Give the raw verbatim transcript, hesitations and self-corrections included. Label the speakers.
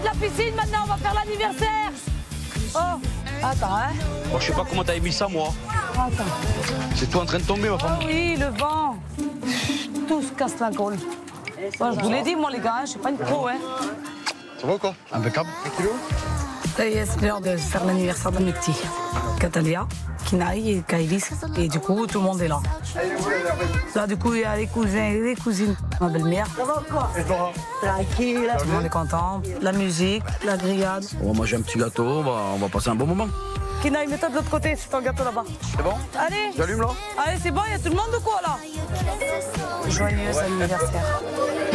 Speaker 1: de la piscine maintenant, on va faire l'anniversaire. Oh, attends, hein.
Speaker 2: Moi, je sais pas comment t'avais mis ça, moi.
Speaker 1: Attends.
Speaker 2: C'est tout en train de tomber, ma femme.
Speaker 1: Oh oui, le vent. Tout se casse la gueule. Bon, je vous l'ai dit, moi, les gars, hein, je suis pas une pro, hein.
Speaker 2: Ça va, quoi? Impeccable. Un kilo?
Speaker 1: Ça y est, c'est l'heure de faire l'anniversaire de mes petits. Catalia, Kinaï et Kailis. Et du coup, tout le monde est là. Là, du coup, il y a les cousins et les cousines. Ma belle-mère.
Speaker 3: Ça va quoi?
Speaker 2: Et toi?
Speaker 3: Tranquille.
Speaker 1: Tout le monde est content. La musique, la grillade.
Speaker 2: On va manger un petit gâteau, on va, on va passer un bon moment.
Speaker 1: Kinaï, mets-toi de l'autre côté, c'est ton gâteau là-bas.
Speaker 2: C'est bon?
Speaker 1: Allez.
Speaker 2: J'allume là?
Speaker 1: Allez, c'est bon, il y a tout le monde ou quoi là? Joyeux anniversaire.